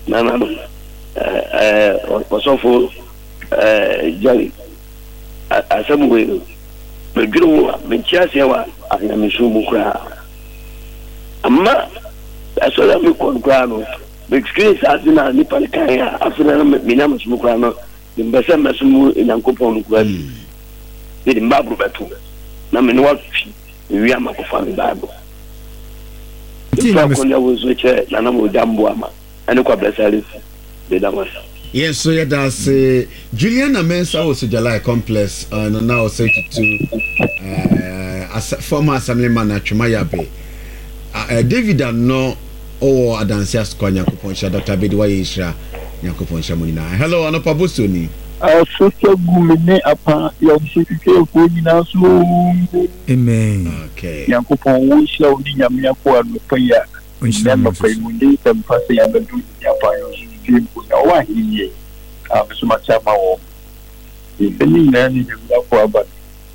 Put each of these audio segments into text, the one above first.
Nana Osofo Jali Asamu Medro Menchiasewa Ayamisu Mukra Amma Asola Mukongrano the experience as in a Nipal Kaya after Minamus Mukrano the Bessa Masumu in Ankopon Gradi the Mbabu Batu Naminwa we are Makofan Bible. The was which Nanamu Dambuama and the Quablessalis the Damas. Yes, so yeah, that's Juliana Mensa was a July complex and now say to former assemblyman at Chumaya Bay. David and no or Adansia Square Yakuponsha, Dr. Bedwa Isha Yakuponsha Munina. Hello, Anopa Bosoni. Sister Gumine upon your city of Wina. Amen. Okay. Yakupon, we shall be Yamiapo and Paya. We shall not pay Mundi and Passy and do Yapayo. Why he so much about if any learning about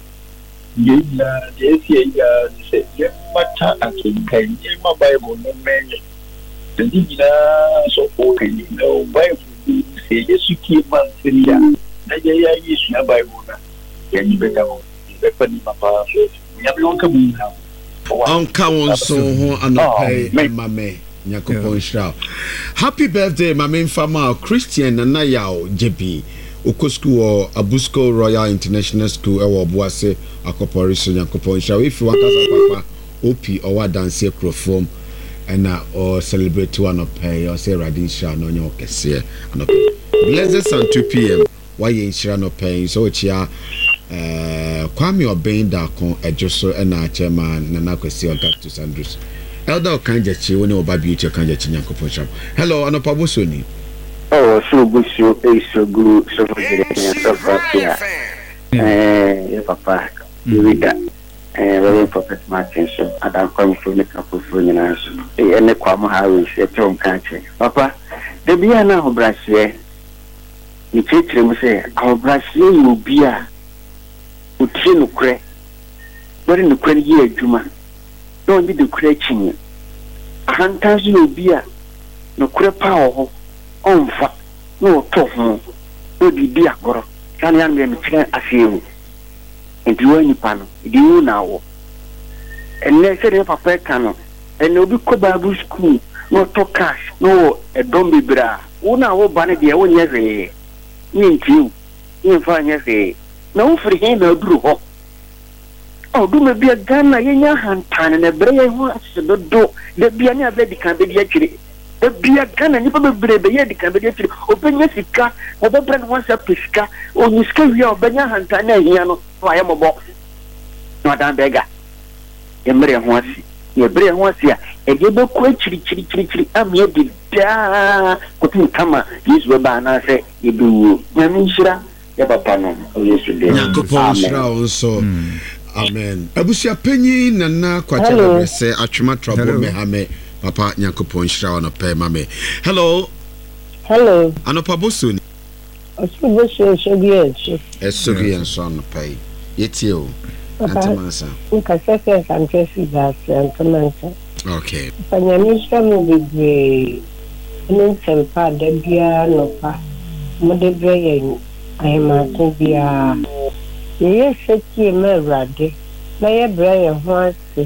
yes, yes, matter I can my Bible, no man. The dinner so okay, no Bible say yes, you keep man, yes, your Bible. Can you better? Papa, we have long come now. On so and pay my me. Happy birthday, my main farmer Christian Nanayao JP Okosku Abusco Royal International School Ewa Boase Akoporisho Yakoponsha. If you want papa OP or dance crofom and or celebrate one of pay or say Radisha no your kese and blessed and 2 p.m. Why you inshira no pay so chia Kwame Obenda kon ejoso na chairman Nana Kwesi Augustus Andrews. Elder Kanjachi, when you baby to Kanjachi Yankopon. Hello, Anopa Bosoni. Oh, so good, so good, so good. Papa, you read that. Reverend Prophet Martin, so I don't come from the couple for you now. And the Kwamo Harris, a Tom country. Papa, the Biana of Brazil, you teach him, say, our Brazil will be a Utrino Cre. What in the credit year, Juma? Don't be the creating. 100,000 will be a no crepe power on fat, no tofu, no be a girl. Can you understand as you? And you any panel, you now. And they said, Papa Cano, and no be Kobabu school, no talk cash, no a don't be bra. One hour banner, the own yesterday. You, you find yesterday. No for him, no drew up. Oh, do me be a gun, a young hand pan and a brain was the door. The Biana Betty can be actually. The beer gun and you probably be the can be actually. Open your sicker, or the brand wants a pisca, or you scare your Benya hand and a piano, I am a box. Madame Beggar. A Maria was your brain was here, and you don't quite chili. I'm here, did couldn't come. This will ban, I say, you do. Mamishra, Yapapano, yesterday. So. Amen. Abusia penyi nana kwacha say atwema trouble me hame papa Nyankopon hira no pe mame. Hello. Hello. Anopa Bosoni. Osubo so Esogi enso no pe. Yeti o. Antamansa. Nkasese kantresi das antamansa. Okay. Panyamisha mu bigwe. Nsempa da bia no pa. Mo de breye ayema ko bia. Yes, it's Merade. My brother wants to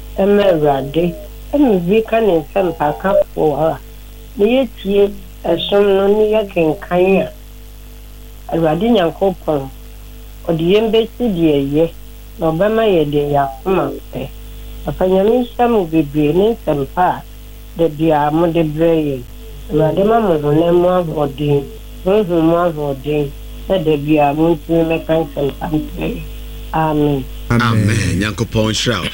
Merade, and we can in some pack up for her. The year as some near can Kanya. A Radinian coupon or the embassy, dear, yes, Obama, ye dear, a Panyamisha will be bringing some part that be our mother brave. Radima was on them one or day, those who was or day. Let there be a moon to make counsel and pray. Amen. Amen. Yankopon Shroud.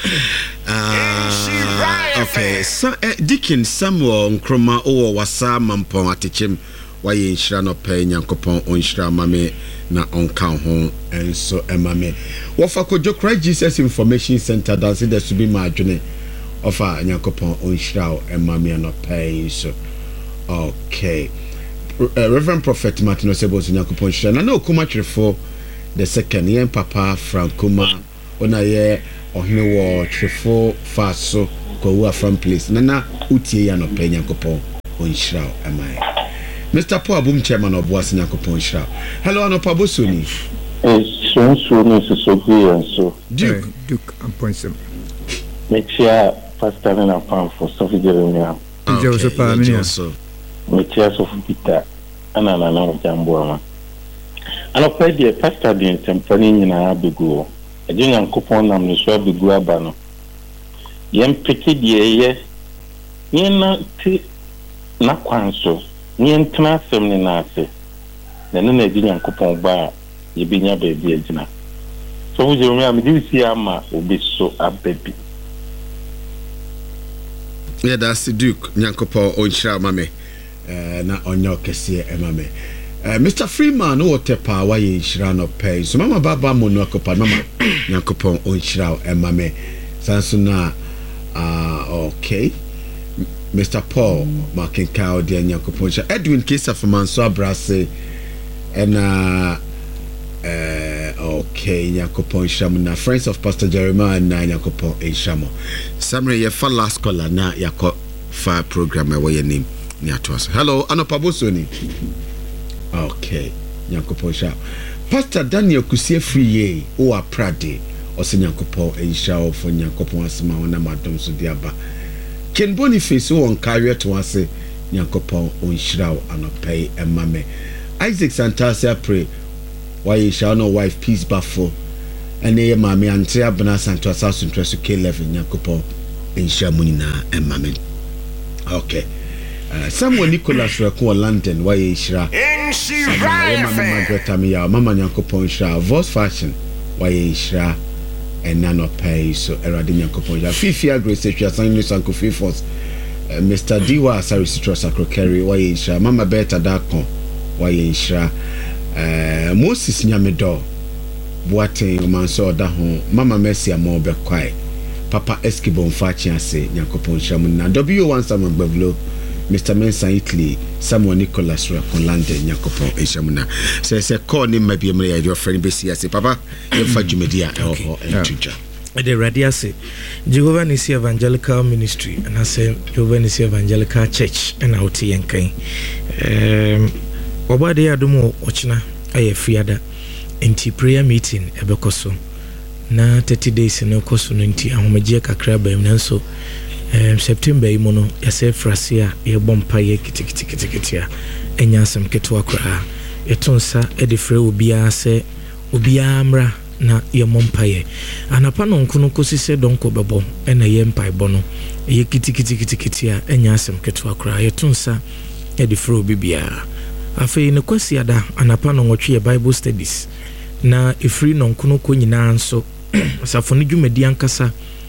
Okay. So, Deacon Samuel Nkrumah or Wasa Mampon Atichim. Why in Shrano pay Yankopon on Shra Mame na on count home and so Mame. Wafako Jokra Jesus Information Center does it to be my journey of Yankopon on Shra and Mame no pay. So, okay. Reverend Prophet Martin Osebos Nyankopon Shira na okuma trefo the second yen papa Frankuma ona ye ohne wo trefo faso ko wa from place na utie ya no pe Nyankopon on Shira amai. Mr. Paul Abum chairman of Boas Nyankopon Shra. Hello Anopa Bosoni. So Duke appoints make sure Pastor and Pam for Sophie Jeremiah. Joseph Pamina. Make sure Sophie Peter and Anna Jamboama. And I played the pastor in Tempani in Abigo. A junior coupon nam the swab the Guabano. Yem picky ye, Yena T. Nakwanso, Nientana Seminase. Then a junior coupon bar, ye be your baby dinner. So you remember this year, will be so a baby. Yeah, that's the Duke Nyankopo Onshra Mame. Na onyo kese emame. Mr. Freeman no tepa wa ye shira no pay. So mama baba mo no kopa mama Nyankopo Onshra emame. Sanso na okay. Mr. Paul Makinka de Nyankopo Onshra. Edwin Kesa from Manso Abrase and okay, Nyankopon Shamo na friends of Pastor Jeremiah na Nyankopon Shamo. Samre ye fa last caller na yako fa program where your name ni atwas. Hello, Anopa Bosoni. Okay, Nyankopon Shamo. Pastor Daniel Kusie free ye o aprade o se Nyankopon Shamo for Nyankopon asema wona madom so diaba. Ken Boniface won carry to ase Nyankopon onshiraw anopai emame. Isaac Santasia pray why you shall no wife peace baffle and ye mammy and three abana and to a thousand interest to K11 Yakopo in Shamunina and mammy. Okay. Someone Nicholas Rako London, why ye shra Margaret Amia, Mamma Yankopon shra, voice fashion, why ye shra and nano pay so Eradin Yankopon. Fifia Grace, if you are signing this Uncle Fifos, Mr. Diwa Saristro Sacro Carry, why ye shra, Mamma Beta Darko, why ye shra. Moses Nyamedo Boate Manso da ho Mama Mercy amo be kwai Papa Eskibon Fachi ase Nyankopon Shamuna W1 Samuel Bavlo Mr. Mensa Italy Samuel Nicholas Rakon London Nyankopon Shamuna say call him maybe your friend Besi ase Papa you fa jumedia or entuja the radio say Jehovah Nisi Evangelical Ministry and I say Jehovah Nisi Evangelical Church and out yankai Obade adumo ochina aye fiada enti prayer meeting ebekoso na 30 days na koso no enti ahomagie kakra ba em nanso September imo no yase frasia ye bompa ye kitikitikitia enya asem ketwa kra etonsa edefre obia se obia amra na ye mompa ye anapa no nkono kosi se donko bebo ena ye mpa bono ye kitikitikitia enya asem ketwa kra etonsa edefre obia afei ne kwasi ada anapa no nwotwe Bible studies na ifri no nkono ko nyina nso asafo ne dwumadi ankasa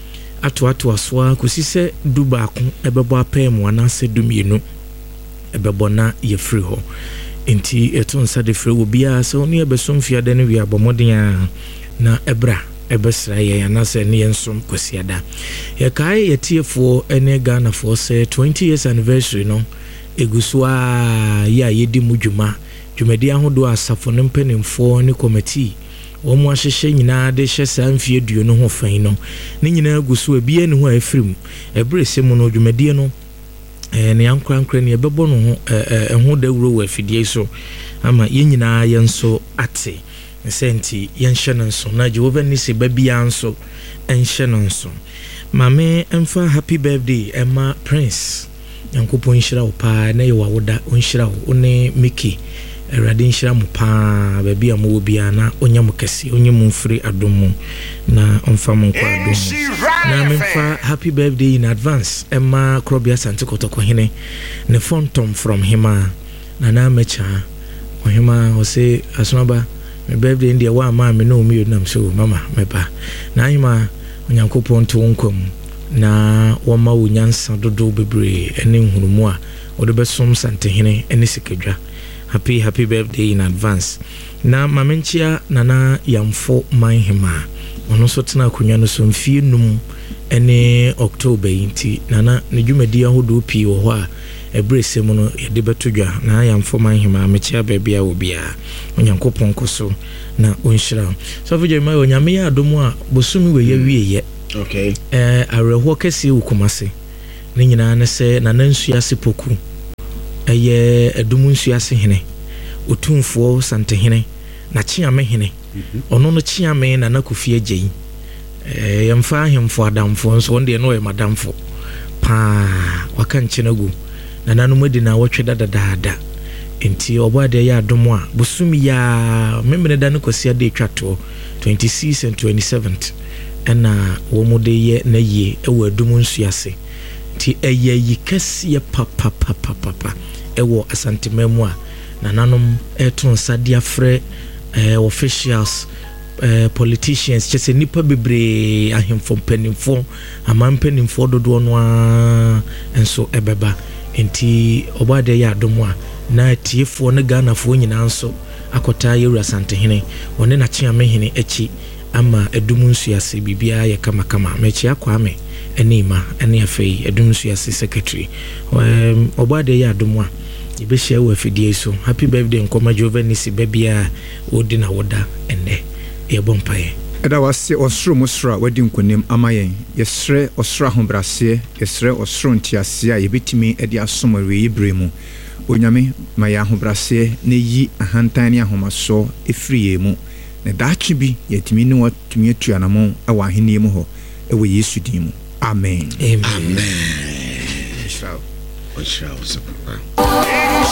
ato asoa kusise dubaako ebebo apemu anase dumienu ebebo na ye free ho enti etonsa de free obia se oni ebesom fiade ne wi abomoden na ebra ebesra ye anase ne yensom kwasi ada ye kai yetiefo ene Ghana for say 20 years anniversary no eguswa ya yedi mudwuma dwumadi ahodo asafo ne mpanimfo ne committee omo ahyehye nyina de hye sanfie duo no ho fan no ne nyina aguso bia ne ho afrim ebrese mu no dwumadi no ne yankrankra ne ebebo no ho ho dawuro wa afidie so ama ye nyina yenso ate senti yenhye no nso na Jehovah Nisi babia nso enhye no nso mame emfa happy birthday Emma Prince Yankopon nhyira wo pa na ye wawoda onhyira wo one Mickey Erade nhyira mo pa baby amu bia na onyam kese onyam mfiri adom na onfa mo kwa adom na memfa happy birthday in advance Emma Krobia Santikotoko hene ne phantom from hima na mecha ohima o say asomaba my birthday in the wa ma me no mi nam so mama meba na hima Onyankopon to wonkom na wama wonyansa dodo bebre ene nhurumu a wode besom santehene ene sikadwa happy birthday in advance na mamenchia nana yamfo manhema ono so tena akonwa no so mfie num ene October inti nana ne dwumadi ahodo pi wo ho a ebrese mu no yede betodwa na yamfo manhema amechia bebia obia Onyankopon koso na onhyira so fo Jeremiah onyame ya adomu a bosumi we ya wieye okay areho kese ukomase ne nyina ne se na nansu ase poku ɛyɛ adum nsuase hene otumfoɔ santehene na Chiame hene ɔno no Chiame na nakofie agyi yɛmfa ahemfo adamfo nso wɔn deɛ no yɛ madamfo pa waka nkyɛnagu na nanom adi na wɔtwe dadaada enti ɔbɔade yɛ adom a bosom ya memene da no kwasi ade twato 26 and 27th ɛna wɔn de yɛ na yie ɛwɔ adum nsuase ti ɛyɛ yi kɛseɛ papa ɛwɔ asantemamu a na nanom ɛto nsa de afrɛ officials politicians kyɛ sɛ nipa bebree ahemfo mpanimfo amampanimfo dodoɔ no a nso ɛbɛba enti ɔbɔade yɛ adom a na tiefoɔ ne Ghanafoɔ nyinaa nso akɔtaa yɛwura santehene wɔne na Chiame hene akyi ama adum nsuase bibia yɛ kamakama mechi akwame ene ima ene afei adum nsuase secretary ɔbɔade yɛ adom a yɛbɛhyia wɔ afidie so happy birthday nkɔma Jovenisi babia wodi na woda ene yɛbɔ mpaeɛ ɛda wase ɔsoro mu soro a wadi nkonim ama yɛn yɛsrɛ ɔsoro ahobraseɛ yɛsrɛ ɔsoro ntiaseɛ a yɛbɛtumi de asom awie yɛbrɛ mu onyame ma yɛ ahobraseɛ na yi ahantan ne ahomaso ɛfiri yɛn mu na daakye bi yɛtumi ne watumi atuanamo ɛwɔ ahenni mu hɔ ɛwɔ Yesu din mu amen amen.